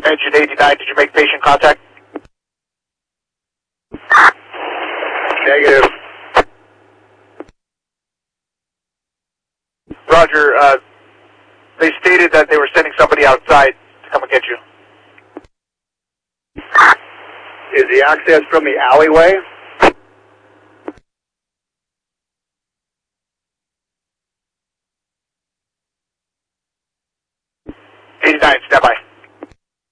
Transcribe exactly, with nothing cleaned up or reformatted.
Engine eighty-nine, did you make patient contact? Negative. Roger, uh, they stated that they were sending somebody outside to come and get you. Is the access from the alleyway? eighty-nine, step